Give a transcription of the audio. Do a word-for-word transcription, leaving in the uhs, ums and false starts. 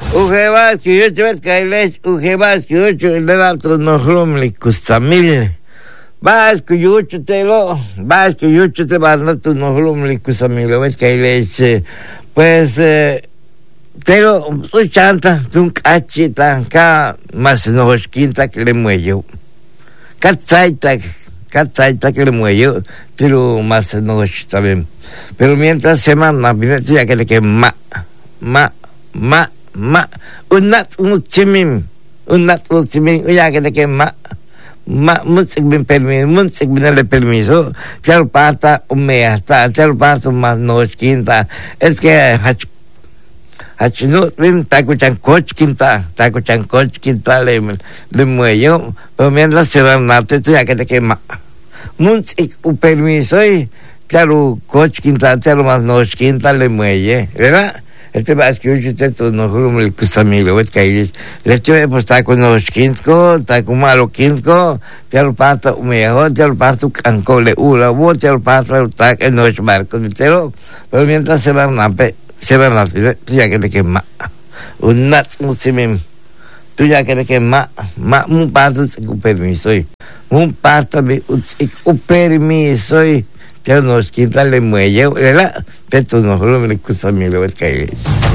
Ujebas kiyuchu vet kailech ujebas kiyuchu lelatro nohlum likusamil. Bas kiyuchu telo, bas kiyuchu te barnatu nohlum likusamil vet kailech. Pues eh, pero su chanta tun kachita ka mas nohoskinta que le muello. Katzaita Katzaita que le muello, pero más nohoshita bien. Pero mientras semana ya que le que ma ma ma ma unat muchimim unat muchimim ya que le que ma ma muchik bin permiso muchik bin le permiso chal pata umeasta chal pata más nohoskinta es que hach hachinut bin takuchan kochkinta takuchan kochkinta le le muello pero mientras semana ya que le que ma muchik u permiso y claro kochkinta chal más nohoskinta le muelle, ¿verdad? Este va a escuchar usted no como el cusamilo, ves que ahí le estoy pues está con los quinto, está con malo quinto, ya lo pasa un mejor, ya lo pasa un canco le ula, vos ya lo pasa está en los barcos, pero pero mientras se van a se van a tú ya que te quema un nat musimim, tú ya que te quema, ma un paso con permiso, un paso un permiso pero nos quita le muelle, ¿verdad? Pero no lo me gusta a mí lo es que